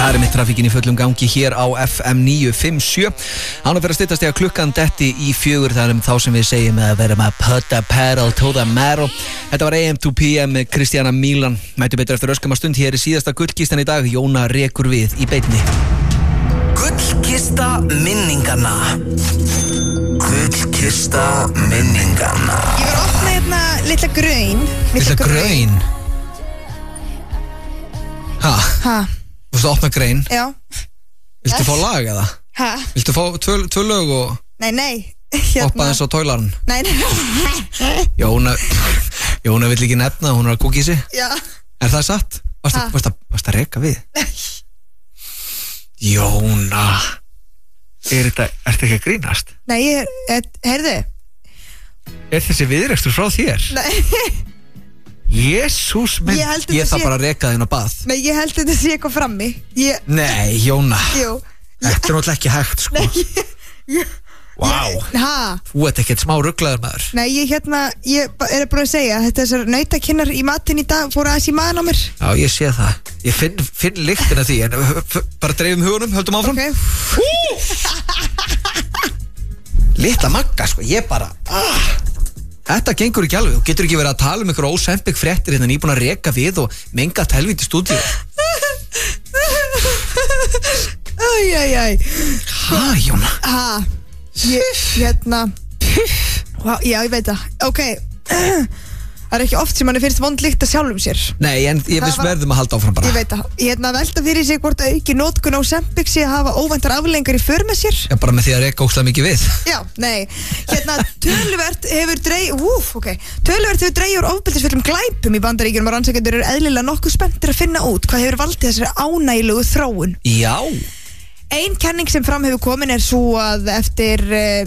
Það mitt trafíkin í fullum gangi hér á FM 957. Hann að vera að styttast að klukkan detti í 4. Það þá sem við segjum að vera með put the pedal to the metal. Þetta var AM 2 PM með Kristjana Mílan. Mætu betur eftir öskama stund. Hér síðasta gullkistan í dag. Jóna rekur við í beinni. Gullkista minninganna. Gullkista minninganna. Ég var að opna hérna litla graun. Litla graun? Ha? Þú veist að opna grein? Já. Viltu fá lag eða? Ha? Viltu fá tvö lög og Nei hoppa eins á tóilarn? Nei Jóna vill ekki nefna, hún er að kúkísi. Já. Er það satt? Varst að reka við? Jóna, ertu ekki að grínast? Nei, heyrðu. Er þessi viðrekstur frá þér? Nei. Jésús minn, ég þarf bara að reka þinn á bað. Nei, ég held þetta sé eitthvað frammi. Nei, Jóna. Jú. Þetta er náttúrulega ekki hægt, sko. Nei, Vá. Þú ert ekkert smá ruglaður maður. Nei, ég er bara að segja, þetta þessar nautakinnar í matinn í dag fóru aðeins í maðan á mér. Já, ég sé það. Ég finn lyktina því, en bara dreifum hugunum, höldum áfram. Litla Magga, sko, ég bara Þetta gengur ekki alveg. Þú getur ekki verið að tala um ykkur ósempik fréttir hérna nýbúin að reka við og menga helvíti stúdíu. Æ. Ha, Jóna? Já, ég veit það. Ok, það er ekki oft sem manni finnst vond lykt að sjálfum sér. Nei, en við verðum að halda áfram bara. Ég veit það. Velta fyrir sig hvort auki notkun á Ozempic sé að hafa óvæntar afleiðingar í för með sér. Já, bara með því að reka ókslega mikið við. Já, nei. Töluvert hefur dregið úr ofbeldisfullum glæpum í Bandaríkjunum og rannsakendur eru eðlilega nokkuð spenntir að finna út hvað hefur valdið þessari ánægilegu þróun. Já. Ein kenning sem fram hefur komin er svo að eftir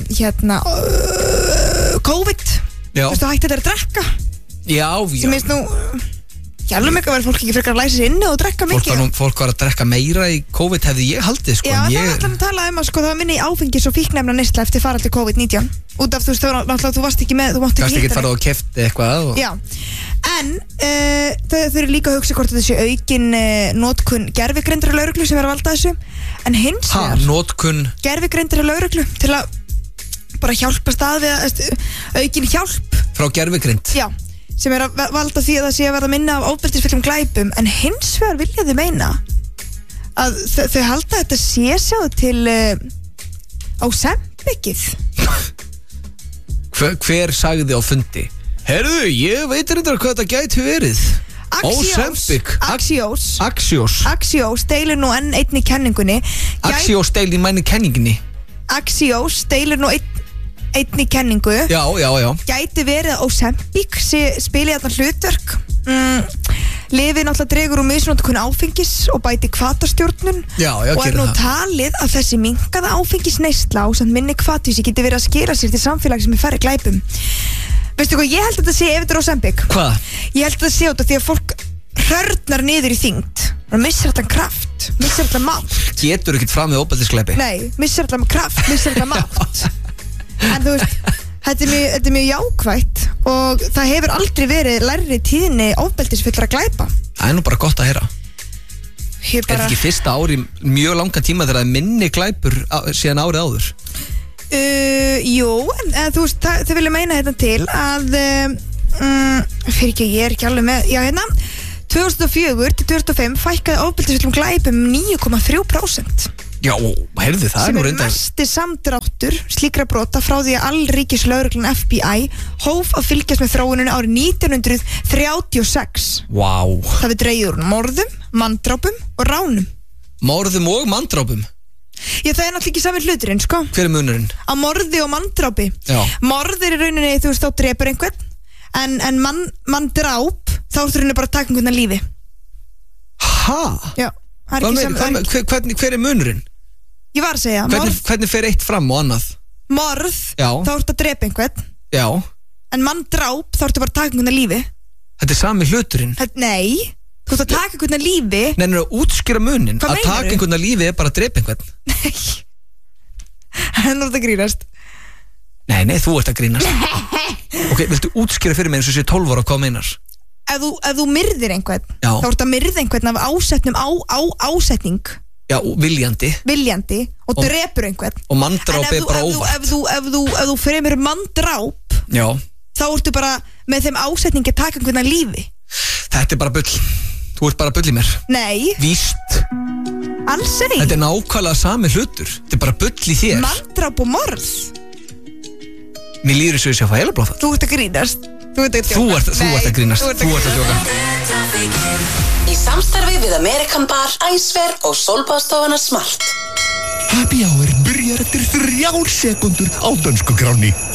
COVID, þú hætti þetta að drekka. Já. Sem minnst nú Hjálfum ekki að vera fólk ekki frekar að læsa sér inni og drekka mikið. Fólk var að drekka meira í COVID hefði ég haldið, sko. Já, það var alltaf að tala um að það var minni áfengis og fíknefna neysla eftir faraldi COVID-19. Út af þú varst ekki með, þú mátti ekki hitta. Gast ekki farið og keypt eitthvað. Já, en þau eru líka að hugsa hvort þetta sé aukin notkun gervigreindra lögreglu sem er að valda þessu. En hins vegar notkun gervigreindra lögreglu til að bara hjálpa stað við aukin hjálp frá gervigreind. Já, sem er að valda því að það sé að verða minna af ofbeldisfullum glæpum, en hins vegar vilja þau meina að þau halda þetta sé sjáðu til Ozempicið. Hver sagði á fundi? Herðu, ég veit reyndar hvað þetta gæti verið. Axios deilir nú enn einni kenningunni. Axios deilir nú enni kenningunni. Axios deilir nú einni kenningu. Já. Gæti verið að Ozempic spili þarna hlutverk. Lyfið náttúrulega dregur úr misnotkun áfengis og bæti hvatastjórnun. Já, og er nú talið að þessi minnkaða áfengisneysla og samt minni hvatvísi geti verið að skila sér til samfélag sem er færri glæpum. Veistu hvað, ég held að þetta sé ef þetta er Ozempic. Hvað? Ég held að þetta sé út af því að fólk hrörnar niður í þyngd og missir allan kraft, missir allan mátt. Getur ekkert fram með óbeldisglæpi? Nei, missir allan kraft, missir allan mátt. En þú veist, þetta er mjög jákvætt og það hefur aldrei verið lægri tíðni ofbeldisfullra glæpa. Það er nú bara gott að heyra. Er þetta ekki fyrsta ári mjög langan tíma þegar það er minni glæpur síðan árið áður? Jú, en þú veist, þau vilja meina þetta til að fyrir ekki, ég er ekki alveg með 2004 til 2005 fækkaði ofbeldisfullum glæpum 9,3%. Já, heyrðu, það er nú reyndar. Sem er mesti samdráttur slíkra brota frá því að allríkislögreglan FBI hóf að fylgjast með þróuninu árið 1936. Vá. Það við dregið úr morðum, manndrápum og ránum. Morðum og manndrápum? Já, það er náttúrulega ekki sami hluturinn, sko. Hver er munurinn? Á morði og manndrápi. Já. Morð er í rauninni, þú veist, þá drepur einhvern, en manndráp, þá er rauninni bara að taka einhvern að lífi. Ha? Já, það er ekki sami. Hver er munurinn? Ég var að segja, hvernig fer eitt fram og annað? Morð, þá ertu að drepa einhvern. Já. En manndráp, þá ertu bara að taka einhvern að lífi. Þetta er sami hluturinn? Nei, þú ert að taka einhvern að lífi. Nei, það er að útskýra munin. Hvað meinar þú? Að taka einhvern að lífi er bara að drepa einhvern. Nei, það er náttúrulega að grínast. Nei, þú ert að grínast. Ok, viltu útskýra fyrir mig eins og sé 12 ára hvað meinar? Ef þú myrðir einhvern, Já. þá ertu að myrða einhvern af ásetnum ásetning. Já, viljandi og drepur einhvern. Og manndráp bara óvart. Ef þú fremur manndráp, já, þá ertu bara með þeim ásetningi að taka einhvern að lífi. Þetta bara bull. Þú ert bara bull í mér. Nei. Víst. Alls ei. Þetta nákvæmlega sami hlutur. Þetta bara bull í þér. Manndráp og morð. Mér líður eins og ég sé að fá heilabláfall. Þú ert að grínast. Þú ert að grínast. Þú ert að djóka. Í samstarfi við American Bar, Æsver og Sólbaðstofuna Smart. Happy Hour byrjar eftir 3 sekúndur á dönsku gráni.